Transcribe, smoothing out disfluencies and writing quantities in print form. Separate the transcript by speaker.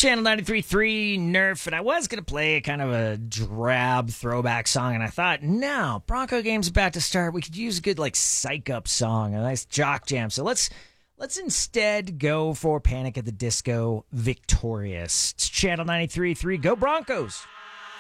Speaker 1: Channel 93.3 Nerf, and I was going to play kind of a drab throwback song, and I thought, no, Bronco game's about to start. We could use a good, psych up song, a nice jock jam. So let's instead go for Panic at the Disco Victorious. It's Channel 93.3. Go Broncos!